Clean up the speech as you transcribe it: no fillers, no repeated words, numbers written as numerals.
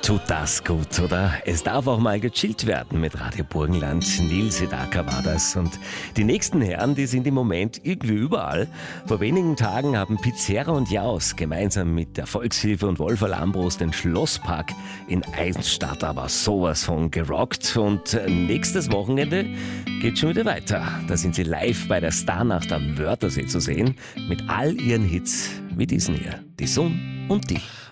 Tut das gut, oder? Es darf auch mal gechillt werden mit Radio Burgenland. Nils Sedaka war das. Und die nächsten Herren, die sind im Moment irgendwie überall. Vor wenigen Tagen haben Pizzerra und Jaus gemeinsam mit der Volkshilfe und Wolferl Ambros den Schlosspark in Eisenstadt aber sowas von gerockt. Und nächstes Wochenende geht schon wieder weiter. Da sind sie live bei der Starnacht am Wörthersee zu sehen mit all ihren Hits wie diesen hier. Die Sonne und die.